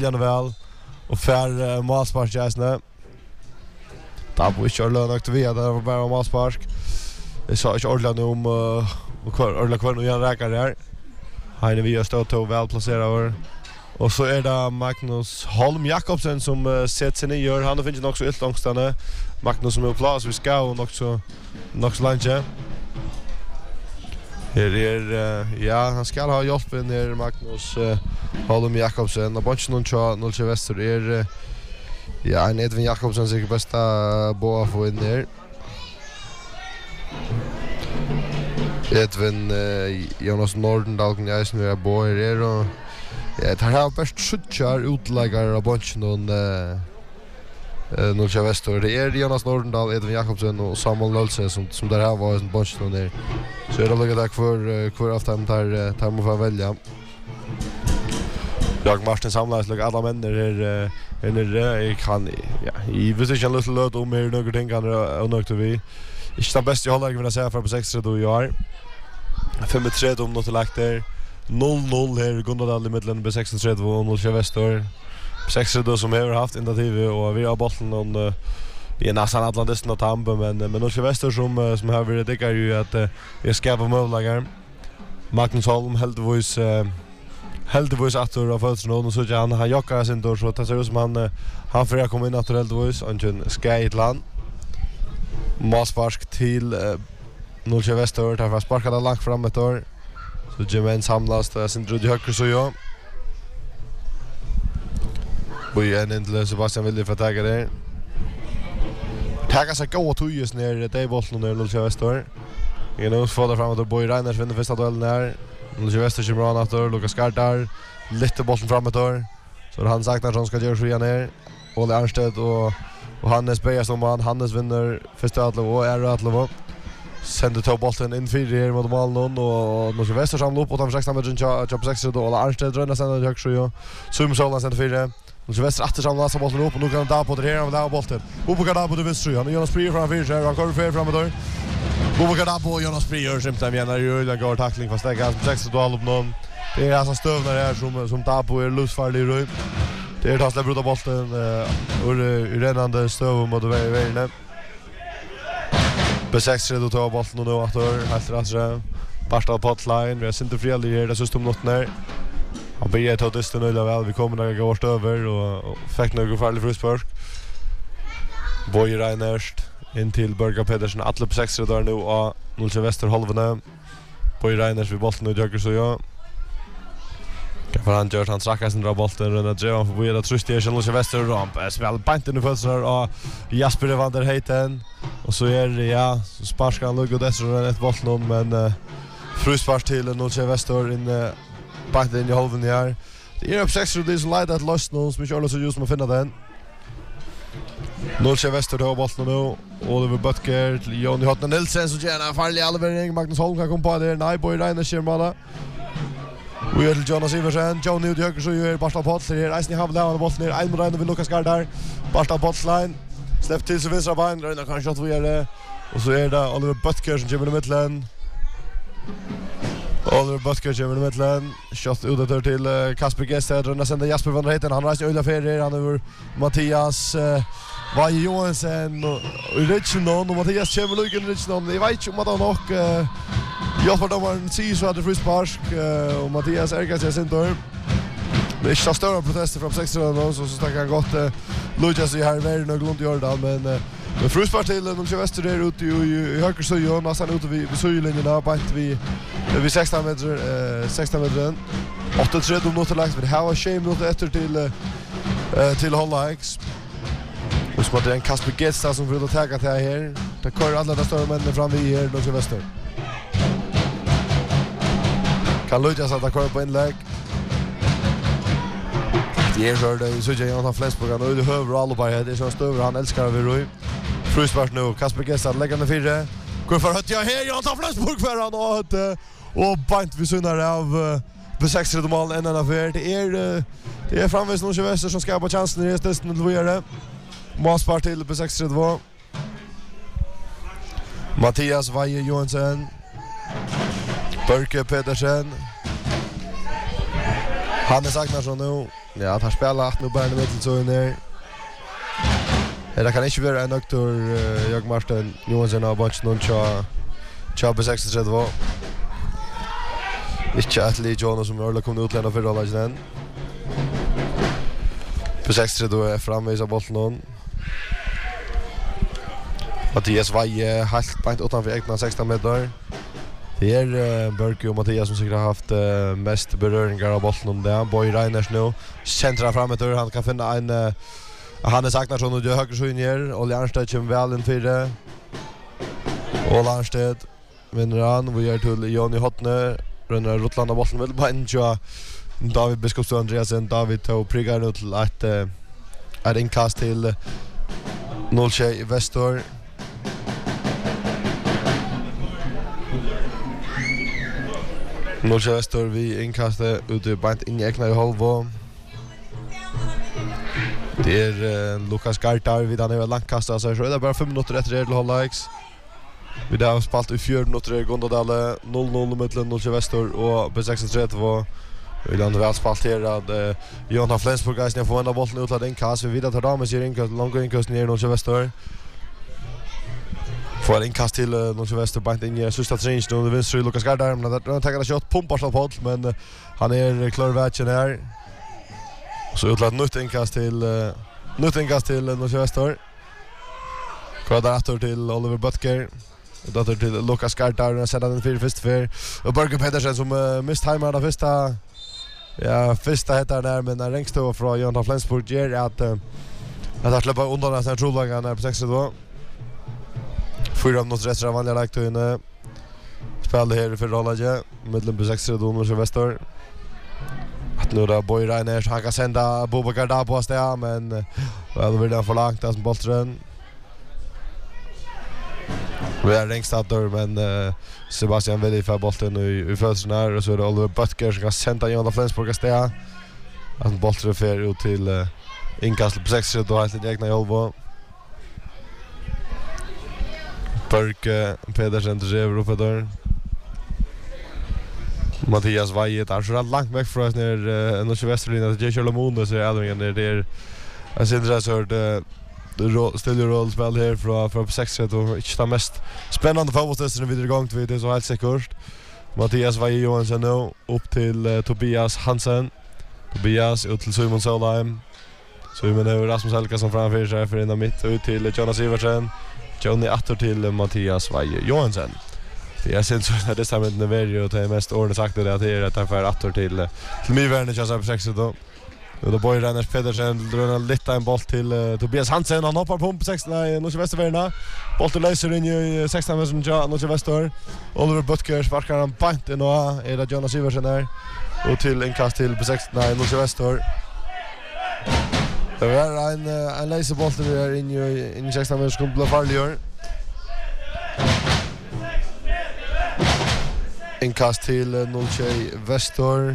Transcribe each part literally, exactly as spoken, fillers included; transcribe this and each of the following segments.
Jan väl och för uh, Malspark jäsne. Där på kör lön och vi hade var bara Malspark. Det sa inte ordentligt om och kvar ordentligt kvar nu igen räcker där. Han är vi har stått och väl placerad. Och så är det Magnus Holm Jakobsen som uh, sätter sig ner. Han finns också ett långstande. Magnus som är på plats vi ska och också också länge. Her er, uh, ja, han skal ha hjälpen ner Magnus uh, Holm Jakobsen. Och bunchen och Charles Nolche Wester är uh, ja, en Edvin Jakobsen säkert bästa uh, boa få in där. Edvin uh, Jonas Nordendal kan jag snurra boa här och ja, det här har bäst skjutjar utläggare av bunchen och uh, Uh, Nolche Wester. Det är Jonas Nordendal, Edvin Jakobsen och Samuel Nolse som, som där här var en bunch ner. Så är det lugnt där för för att de tar tar må få välja. Jag Martin samlas lag alla män där är är jag kan ja, i visst inte lite löt om mer några ting kan och nog till vi. Inte det bästa jag håller vill säga för på sex då jag är. fem tre om något lagt där. noll noll här Gunnardal i mitten på sex tre och Nolche Wester. sex då som har haft initiativ och vi har bollen och uh, vi är nästan Atlantisten och Tampa men men Nolche Wester som uh, som har varit det är ju att uh, jag ska på målläggare. Magnus Holm heldigvis uh, heldigvis att då för någon så han har jockat sin då så det ser ut som han uh, han får komma in att heldigvis och en skaitland. Malspark till uh, Nolche Wester där var sparkade långt fram ett år. Så Jermaine samlas där sin drog höger så ja. Vi är inte Sebastian vill för tagga där. Tagga sig gå till just ner det bollen ner Nolche Wester. You know, fådar framåt och Boy Reiners vinner första duellen där. Nolche Wester kommer an efter Lucas Carter. Lite bollen framåt då. Så han sagt att han ska göra fria ner. Olle Arnstedt och och Hannes Bejas som han Hannes vinner första atlet och är atlet. Sender to bollen in fyra här mot målen och Nolche Wester samlar upp och de sexton meter chop sex då Olle Arnstedt rönnar sen och högst så. Sum Solan sender fyra. Nolche Wester efter samla så bollen upp och nu kan ta på det här och där bollen. Bobakar där på det vänster. Han Jonas Prier från fyra. Han kommer för framåt då. Bobakar där på Jonas Prier som tar igen där det går tackling fast det går sex då all upp någon. Det är alltså stövnar här som som tar på är lusfarlig röd. Det är tassla bruta bollen och rennande stöv mot vägen. På sex då tar bollen och då åter helt rätt. Barsta på line. Vi är inte fria här det så stum något ner. Han börjar ta det ställa väl vi kommer några gårt över och, och fick några farliga frispark. Boy Reiners in till Berger Pedersen alla på sex där nu och Nolche Wester halvna. Boy Reiners vid bollen och jogger så ja. Kan för han gör han trackar sin dra bollen och när Johan får det trust i Nolche Wester ramp spel banten i fötter och Jasper van der Heiten och så är det ja så sparkar han lugg och det så ett bollen men uh, frispark till Nolche Wester in uh, bakt in i halven här. Det är upp sex och det är så lätt att lösa någon som inte alla så just man finna den. Nolche Wester har bollen nu. Oliver Butker till Jonny Hotna Nilsen så gärna farlig allvarlig. Magnus Holm kan komma på där. Nej, Boy Reiners kör måla. Vi är till Jonas Iversen. Johnny ut höger så gör Barsta Potts här. Eisen har lämnat bollen ner. En Reiners vill Lucas Gardar. Barsta Potts line. Släpp till så vänstra ben. Reiners kanske att vi är det. Och så är det Oliver Butker som kommer i mitten. Oliver Butker kommer i mitten. Shot ut där till uh, Kasper Gested och sen Jasper van der Heiten. Han reser ölla ferier. Han över Mattias uh, Vaje Johansen och Richardson och Mattias kommer nog in Richardson. Jag vet inte om att han nog uh, jag får domaren säger så att det frispark uh, och Mattias ärgar sig sen då. Det är inte stora protester från sexton och så så snackar han gott uh, Lucas i här världen och glömt Jordan men uh, men frispark till Nolche Wester där ute i höger så gör nästan ute vid sjölinjen där på vi vi sexton meter eh sexton meter åtta tre om något lagt med how a shame något efter till eh till Hollix. Och så var det en Kasper Gesta som vill ta det här. Det kör alla de stora männen fram vid här Nolche Wester. Kan Lucas att köra på inlägg. Det är så det så jag har flest på kan och det höver alla på här det är så stor han älskar vi Roy. Fruspark nu Kasper Gesta lägger den fyra. Går för att jag här jag tar Flensburg för han och att och bant vi synar av på sex tredje mål en annan för det är det är framvis Nolche Wester som ska på chansen i testen till vidare. Malspark till på sex tredje. Mattias Vaje Johansen. Berger Pedersen. Hannes Agnarsson nu Ja, tar spelar att nu bara i mitten så ner. Det kan inte vara en doktor uh, Jag Martin Johansson har bunch någon cha cha på sextiotre. Inte att Lee Jonas som har kommit utlända för alla igen. På sextiotre är framvisa bollen någon. Mattias Vaje helt bänt utanför egna sexton meter. Det är uh, Burke och Mattias som säkert har haft uh, mest beröringar av bollen om det. Boy Reiners nu centrar framåt han kan finna en uh, Hannes Agnarsson och höger sjunjer och Lernstedt kommer väl in för det. Och Lernstedt vinner han. Vi är till Jonny Hotne. Rönnar Rotlanda bollen väl på en tja. David Biskopstad Andreasen. David tog priggar nu till att uh, är inkast till uh, noll tjej i Västor. noll tjej Västor vi inkastet ute bant in i egna i halva. Det är uh, Lukas Gartar vid han är väl långkastat så är det bara fem minuter efter det till halvleks. Vi har spalt i fjärde minuter i Gondadale noll noll mellan noll tjej Västor och på sextiotre. Vi landar väl spalt här att uh, Johan Flensburg guys får ända bollen ut att inkast vi vidare tar damer sig inkast långt inkast ner noll tjej Västor. Får inkast till uh, noll tjej Västor bant in i sista träningen nu det vinner Lukas Gartar men det tar en shot pumpar så på men uh, han är klar vägen här. Så utlatt nytt inkast till uh, nytt inkast till uh, noll tjej Västor. Kvadrator till Oliver Butker. Dator till Lukas Gartar och sätter den för första för och Burger Pedersen som uh, mist hemma där första ja första heter där men den längst då från Johan Flensburg ger att uh, att att släppa undan den centralbacken där på sextiotvå. Fyra minuter resten av vanliga lagt inne. Spelade här för Rollaje mellan på sextiotvå och noll tjej Västor. Att nu då Boy Reiners han kan sända Bobakar där på stäa men väl vill han för långt där som bollen. Vi är längst att då men uh, Sebastian vill få bollen i i fötterna här och så är det Oliver Butker som kan sända Jonas Flensburg stäa. Att bollen för ut till uh, inkast på sextiotvå och helt egna Jolvo. Burke Pedersen driver upp där. Mattias Vaje där så långt väck från när uh, noll tjej Västerlinjen att J. Lamond så är Alvingen där det jag ser det så det ställer roll spel här från från sextiotre och inte det mest spännande fotbollstesten vidare igång till det så helt säkert. Mattias Vaje Johansson nu upp till uh, Tobias Hansen. Tobias ut till Simon Solheim. Simon har Rasmus Helgason framför sig för in i mitt ut till Jonas Iversen. Johnny Attor till uh, Mattias Vaje Johansson. Det är sen så när det stämmer inte väl och det är mest ordet sagt det att det är att för Attor till till Myvärne chans på sextiotvå. Och då Boy Reiners Pedersen drar en lite en boll till uh, Tobias Hansen han hoppar på på sexton i noll tjej Västervärna. Bollen löser in i sexton meter ja noll tjej Västor. Oliver Butker sparkar han bant in och är det Jonas Iversen där och till en kast till på sexton i noll tjej Västor. Det är en en laserboll där in i in i sexton meter skulle bli farligare. En kast till noll tjej Västor.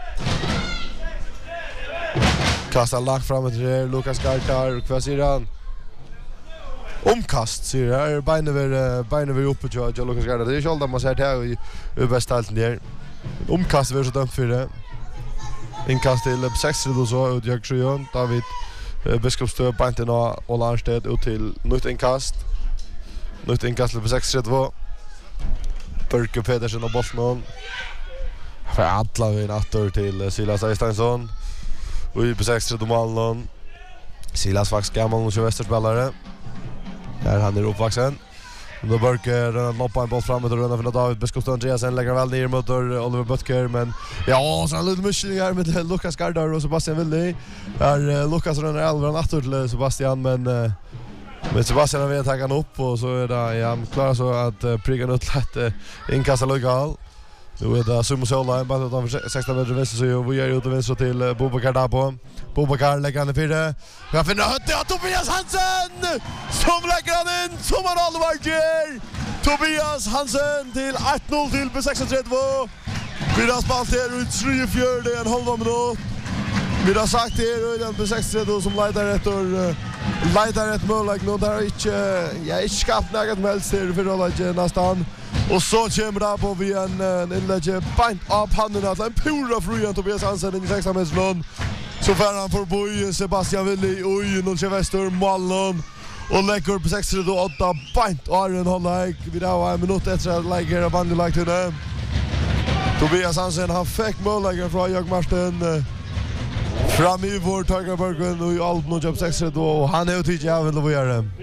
Kastar lagt framåt till Lukas Gartar. Vad säger han? Omkast säger jag. Beina över beina över uppe till Lukas Gartar. Det är ju alltid man säger det här i i bästa halten där. Omkast är så dömt för det. Inkast till sextiotvå så ut jag tror David Biskopstad Panten och Lernstedt ut till nytt inkast. Nytt inkast till sextiotvå. Burke Pedersen och bollen. För alla vi nattor till Silas Eisteinsson. Och i på sextiotvå målen. Silas faktiskt gammal och Västerspelare. Där han är uppvuxen. Då Burke loppar en boll framåt och rönnar för David Biskopstad Andreasen lägger väl ner mot Oliver Butker men ja så en liten muschning här med Lukas Gartar och Sebastian Willi. Där Lukas rönnar elva nattor till Sebastian men men Sebastian har tagit han upp och så är det ja klar så att pricka ut lätt inkasta lokal. Nu är det Simon Solheim bara utanför sexton meter vänster så vi är ute vänster till Bobakar där på. Bobakar lägger han i fyra. Jag finner hötte av Tobias Hansen som lägger han in som han allvar ger. Tobias Hansen till ett noll till på sextiotvå. Vi har spalt här ut trettiofyra en halv minut. Vi har sagt här redan på sextiotvå som leder efter leder ett mål like nu där inte ja inte skapat något helst här för alla nästan. Och så kommer det på vi en en inlägg pint av handen att en pura fru Tobias Hansen i sexton meter lån. Så får han förbi Sebastian Willi och Nolche Väster Mallon och lägger på sex och åtta point Aron Holleik. Vi har en minut efter att lägga av andra lag till det. Tobias Hansen han fick målläggaren från Jag Martin fram i vår Tagerbergen och i allt nu jobb sex och han är ute i jäveln och gör det.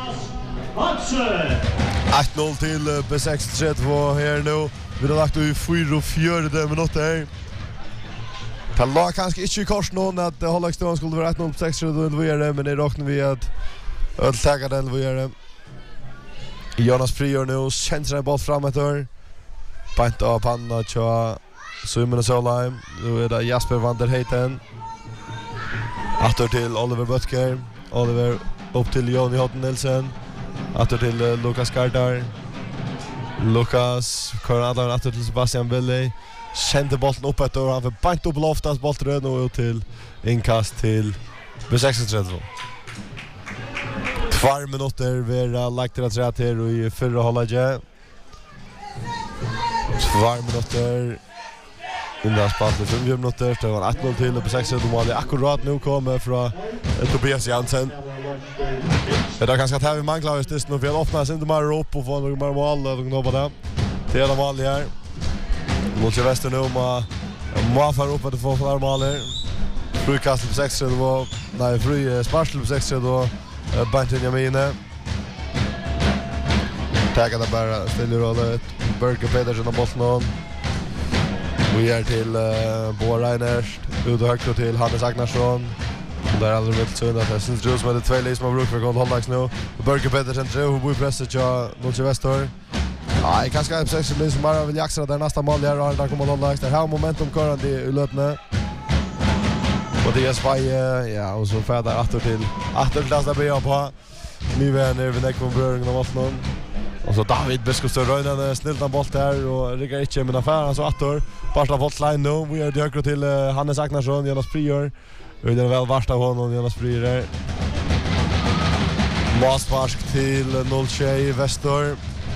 ett noll till B sex två här nu. Vi har lagt i fyra och fjärde minuter. Det låg kanske inte i kors någon att Holleikstån skulle vara ett noll på sex och gör det, men det råknar vi att öltäga den och gör det. Jonas Prior nu känns en boll framåt där. Pant av panna tja Simon Solheim. Nu är det Jasper van der Heiten. Åter till Oliver Butker. Oliver upp till Jonny Hotten Nielsen. Åter till uh, Lukas Gardar. Lukas Koradar åter till Sebastian Willi. Kände bollen upp ett år. Han får pant upp loftas bollen och ut till inkast till B sextiotre. Två minuter vi lagt till att rätt här och i förra hållet. Två minuter innan spelet fem minuter det var ett noll till på sex och mål akkurat nu kommer från Tobias Jansen. Det är ganska tävligt man klarar just nu för att öppna sig inte mer upp och få några mål och något där. Det är det vanliga här. Nolche Väster nu med må få upp att få några mål. Frukast på sex och var nej fri sparsel på sex och Bantin Jamine. Tackar det bara ställer rollet. Berger Pedersen och bollen. Vi är till uh, Bo Reiners, ut och högt till Hannes Agnarsson. Och där alldeles rätt synd att det syns ut som att det är två lis som har brukt för att hålla nu. Berger Pedersen tror hur bor presset till Nolche Väster. Ja, jag kanske har sex lis som bara vill jaxa där nästa mål här och där kommer hålla det här momentum körande i lötne. Och det är Sverige, ja, och så färdar åter till åter till nästa början på. Nu är det vid Nekon Bröring och Vattnon. Och så David Biskopstad röjnade snillt en boll här och riggar inte med affären så åter. Barsta voltline nu. Vi är högre till uh, Hannes Agnarsson, Jonas Prior. Och det är väl värsta av honom, Jonas Prior. Masparsk till Nolche Väster.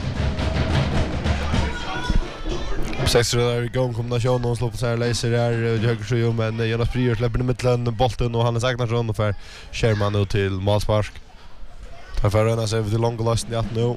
Sex röda igång kombination och slår på sig laser där höger sjö men Jonas Prior släpper i mitten bollen och Hannes Agnarsson och för Sherman ut till Masparsk. Tar för röna sig till långglasten i att nu.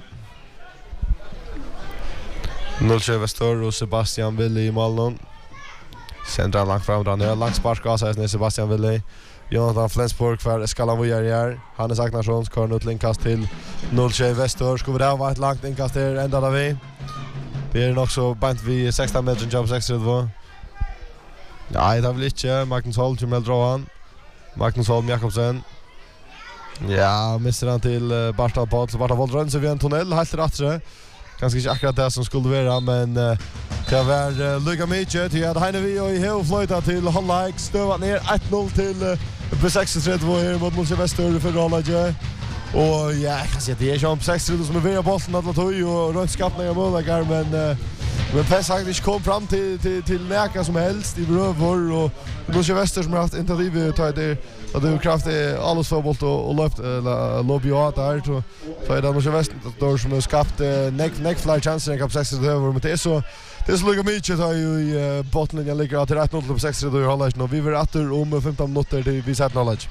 Nolche Väster och Sebastian Willi i Malmö. Central långt fram där nu långt spark av sig Sebastian Willi. Jonathan Flensburg för Skalan Voyar. Hannes Agnarsson skor ut inkast till Nolche Väster. Ska vi där vara ett långt inkast där ända där vi. Det är också bant vi sexton meter jobb sextiotvå. Nej, det vill inte Magnus Holm till Meldroan. Magnus Holm Jakobsen. Ja, missar han till Bartal Paul så Bartal Vold runt så vi en tunnel helt rätt. Kanske inte akkurat det som skulle vara men uh, det var uh, Luka Mitchet. Ja, det här är vi och i huvudflöjta till Holleik. Stövat ner ett noll till uh, B sextiotre här mot Nolche Väster för Holleik. Och ja, jag kan säga att det är ju om sextiotre som är vid bollen att ta och runt skapningar målläggar men uh, men Pess har inte kom fram till till till näka som helst i brövor och Nolche Väster som har haft initiativ att ta det att det kraftigt alldeles för bolt och, och löpt eller lobbyat där så så är det Nolche Väster då som har skapat neck neck fly chanser i kap sextiotre över med det så det så ligger mycket har ju i botten jag ligger att rätt noll på sextiotre då håller nu vi vill åter om femton minuter till vi sätter knowledge.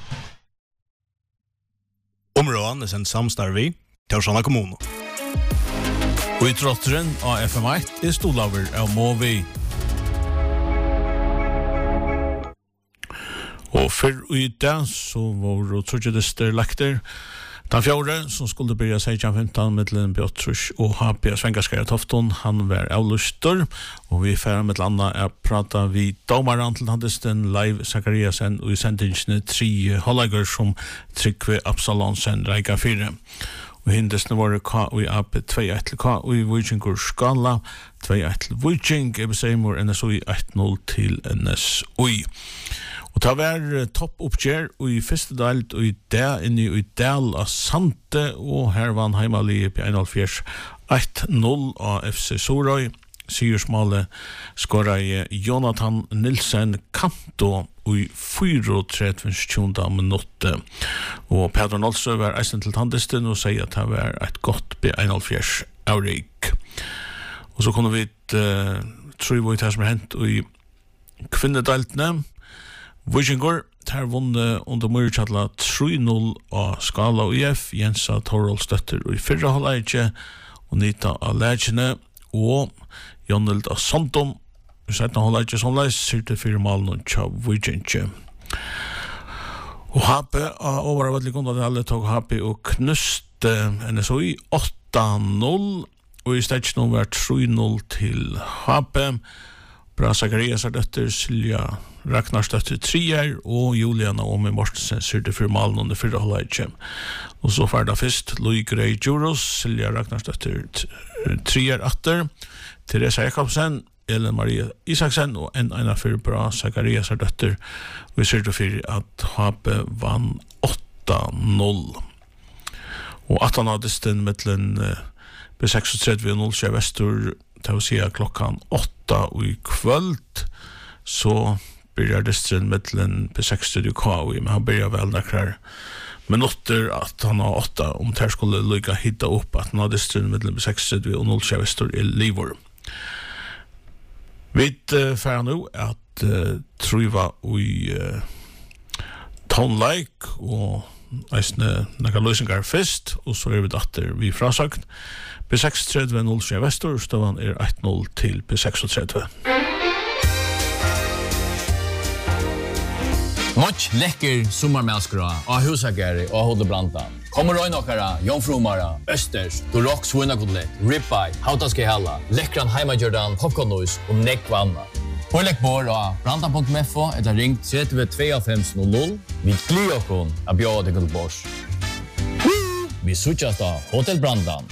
Områden är sen samstar vi Torsjana kommun. Og i trotteren av F M ett er stolaver av Movi. Og før i dag så var trudjedister lekter den fjorda som skulle börja sexton femton mellan Bjottrus og H P Svengaskaya Tofton. Han var avlustor og vi færa med landa er prata vi domaran til handisten live Zakariasen og i sendingene tre Holleiger som Tryggve Absalonsen reika fire. Og hindesne var K og i A P två ett till K og i Vikingur Skala två ett till Viking Ebeseimur N S O I ett noll till N S O I. Og det var topp oppgjør og i første delt og i det inne i del av Sante og her vann heimalige på einhundreoghálvfjerds ett noll av F C Sorøy. Sigursmålet skåra i Jonathan Nilsen Kanto i trettiofyra minutter. Og Pedro Nolsø var eisen til tandisten og sier at det var et godt B einhundreoghálvfjerds Aurik. Og så kunne vi uh, tro vi det som er hent i kvinnedeltene. Vikingur tar vunnet under Myrkjalla tre noll av Skala U F, Jensa Toroldsdøtter i fyrre halvleitje, og Nita av Lægjene, og Jonild av Sondom, i setna halvleitje som leis, syrte fire malen og tja Vujinje. Og Hape av overveldig kundet at alle tog Hape og knuste N S O I åtta noll, og i stedet nå var tre noll til Hape. Bra Zacharias er døtter, Silja Ragnars døtter trier, og Juliana Omi Mortensen syrte fire malen under fyrre halvleitje. Og så ferda fyrst Louis Grey Juros, Silja Ragnars døtter trier atter, Teresa Jakobsen, Ellen Maria Isaksen og en ena fyrir bra Zacharias er døtter. Vi syrte fyrir at Hape vann åtta noll. Og at han hadde stund mittlen B trettio og null sju Vestur, til å si klokkan åtta og i kvöld, så byrjar det stund mittlen B trettio K O I, men han byrjar vel nakrar minutter at han har åtta, om det skulle lykka hitta opp at han hadde stund mittlen B trettio og null sju Vestur i Livor. Vi uh, færa nu at uh, truva i uh, tonleik og eisne nekka løysingar fyrst, og så er vi datter vi frasagt. B trettio og null sju Vestur, støvan er eitt noll til B trettio. Motch lekker sommarmælskra av Husageri og Hodebranta. Kommer røy nokkara, Jomfrumara, Østers, Dorok Svunagodlet, Ribeye, Hautaske Halla, Lekkran Heimagjørdan, Popcornnois og Nekvanna. Pålegg bor av branta punkt f o etter ring tre to fem null null. Vi glir okkon av bjøa til Gullbors. Vi sutjas da Hotel Brandan.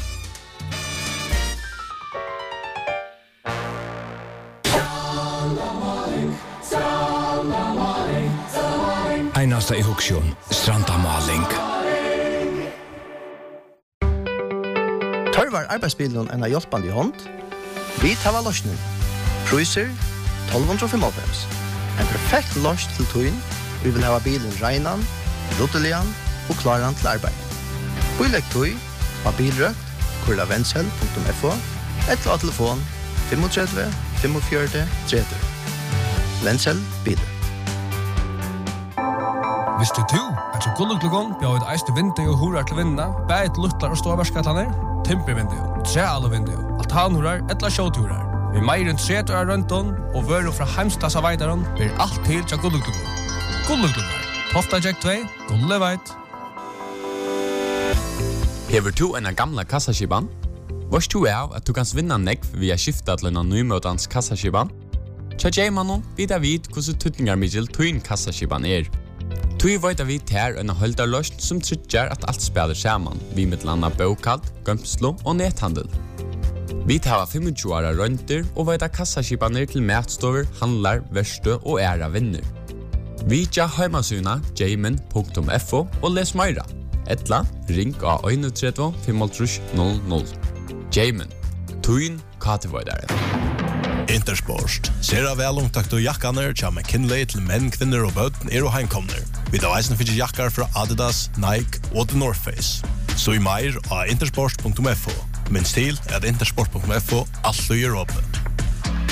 Einasta i Huksjon, Strandamaling. Tørvar arbeidsbilen en av hjelpende i hånd. Vi tar løsning. Cruiser tolv fem fem. En perfekt løs til tøyen. Vi vil ha bilen regnan, rottelian og klaran til arbeid. Bilegg tøy av bilrøkt, kurla vensel punktum f o, eller av telefon tre fem fem fem tre tre. Vensel biler. Visste du at så gulluklugon bjør et eiste vindu og hurar til vinna, bæt luttlar og ståverskatlaner, timpervindu, trealvindu, altanhurar, etla sjåturar. Vi meir enn tretu av rønton og vøru fra heimstasa veidaron blir alt til til gulluklugon. Gulluklugon, Tofta Jack två, Gulleveit. Hever du en gamla kassaskiban? Vars du er at du kan vinna nekv via skifta til en nymøtans kassaskiban? Tja djeimanon vidar vid hvordan tutningar middel tuin kassaskiban er. Tui veit vi tær en holdarløst som tryggjar at alt spiller saman, vi med landa bokald, gømslo og nethandel. Vi tar tjuefem åra rønter og veit kassaskipaner til matstover, handlar, verste og æra vinner. Vi tja heimasuna jeimen punktum f o og les meira. Etla, ring av tre to fem null null. Jeimen, tuin katevoidare. Intersport. Sera vel omtakt og jakkaner tja McKinley til menn, kvinner og bøten er og heimkomner. Vi tar eisen fyrir jakkar fra Adidas, Nike og The North Face. Så i meir av intersport punktum f o. Minst til er at intersport punktum f o alt er åpne.